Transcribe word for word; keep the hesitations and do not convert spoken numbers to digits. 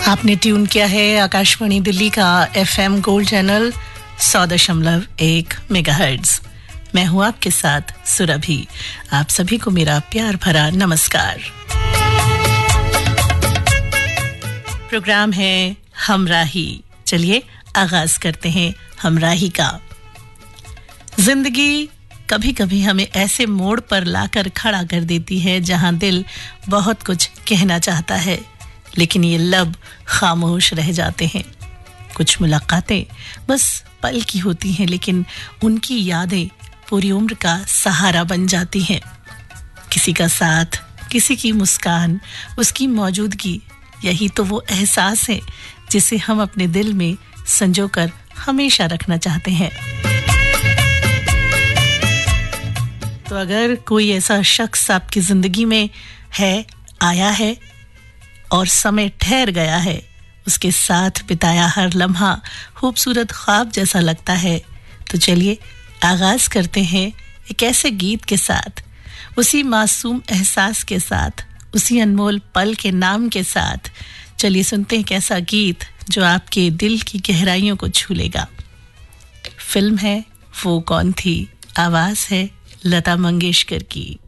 आपने ट्यून किया है आकाशवाणी दिल्ली का एफएम गोल्ड चैनल सौ दशमलव एक मेगाहर्ट्ज। मैं हूं आपके साथ सुरभि। आप सभी को मेरा प्यार भरा नमस्कार। प्रोग्राम है हमराही। चलिए आगाज करते हैं हमराही का। जिंदगी कभी कभी हमें ऐसे मोड़ पर लाकर खड़ा कर देती है जहां दिल बहुत कुछ कहना चाहता है, लेकिन ये लब खामोश रह जाते हैं। कुछ मुलाकातें बस पल की होती हैं, लेकिन उनकी यादें पूरी उम्र का सहारा बन जाती हैं। किसी का साथ, किसी की मुस्कान, उसकी मौजूदगी, यही तो वो एहसास है जिसे हम अपने दिल में संजोकर हमेशा रखना चाहते हैं। तो अगर कोई ऐसा शख्स आपकी जिंदगी में है, आया है और समय ठहर गया है, उसके साथ बिताया हर लम्हा खूबसूरत ख्वाब जैसा लगता है, तो चलिए आगाज करते हैं एक ऐसे गीत के साथ, उसी मासूम एहसास के साथ, उसी अनमोल पल के नाम के साथ। चलिए सुनते हैं एक ऐसा गीत जो आपके दिल की गहराइयों को छू लेगा। फिल्म है वो कौन थी, आवाज है लता मंगेशकर की।